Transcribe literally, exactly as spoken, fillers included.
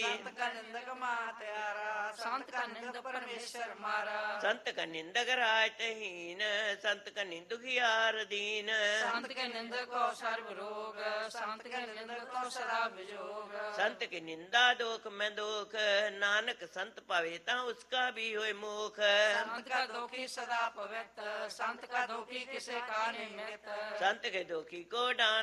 संत का निंदक मात्यारा, संत का निंद परमेश्वर मारा। संत का निंदक राजहीन, संत का निंदुखियार दीन। संत के निंदक को सर्व रोग, संत के निंदक को सदा विजोग। संत की निंदा दोख में दोख, नानक संत पावे ता उसका भी होए मुख। संत का दोखी सदा पवित्र, संत का दोखी किसे का निमित्त। संत के दोखी को डान